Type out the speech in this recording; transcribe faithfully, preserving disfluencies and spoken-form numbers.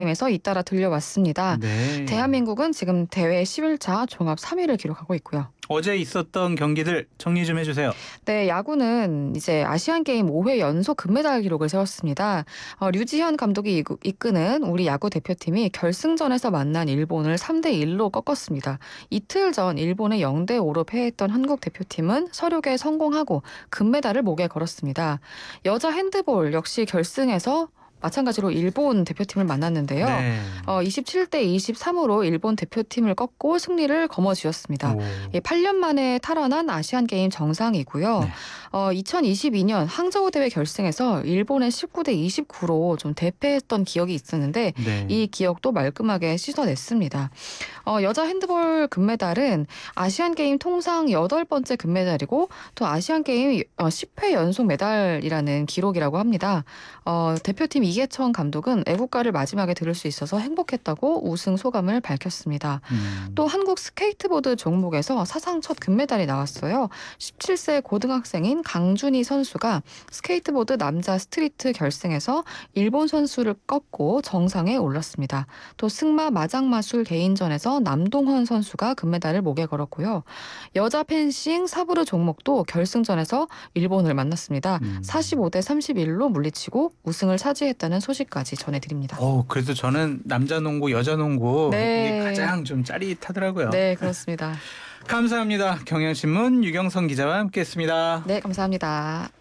에서 잇따라 들려왔습니다. 네. 대한민국은 지금 대회 십일 차 종합 삼 위를 기록하고 있고요. 어제 있었던 경기들 정리 좀 해주세요. 네, 야구는 이제 아시안게임 오 회 연속 금메달 기록을 세웠습니다. 어, 류지현 감독이 이끄- 이끄는 우리 야구 대표팀이 결승전에서 만난 일본을 삼 대 일로 꺾었습니다. 이틀 전 일본에 영 대 오로 패했던 한국 대표팀은 서륙에 성공하고 금메달을 목에 걸었습니다. 여자 핸드볼 역시 결승에서 마찬가지로 일본 대표팀을 만났는데요. 네. 어, 이십칠 대 이십삼으로 일본 대표팀을 꺾고 승리를 거머쥐었습니다. 오. 예, 팔 년 만에 탈환한 아시안게임 정상이고요. 네. 어, 이천이십이 년 항저우 대회 결승에서 일본의 십구 대 이십구로 좀 대패했던 기억이 있었는데 네. 이 기억도 말끔하게 씻어냈습니다. 어, 여자 핸드볼 금메달은 아시안게임 통상 여덟 번째 금메달이고 또 아시안게임 어, 십 회 연속 메달이라는 기록이라고 합니다. 어, 대표팀 이계천 감독은 애국가를 마지막에 들을 수 있어서 행복했다고 우승 소감을 밝혔습니다. 음. 또 한국 스케이트보드 종목에서 사상 첫 금메달이 나왔어요. 십칠 세 고등학생인 강준희 선수가 스케이트보드 남자 스트리트 결승에서 일본 선수를 꺾고 정상에 올랐습니다. 또 승마 마장마술 개인전에서 남동헌 선수가 금메달을 목에 걸었고요. 여자 펜싱 사브르 종목도 결승전에서 일본을 만났습니다. 음. 사십오 대 삼십일로 물리치고 우승을 차지했다는 소식까지 전해드립니다. 어, 그래도 저는 남자 농구, 여자 농구 네. 이게 가장 좀 짜릿하더라고요. 네, 그렇습니다. 감사합니다. 경향신문 유경선 기자와 함께했습니다. 네, 감사합니다.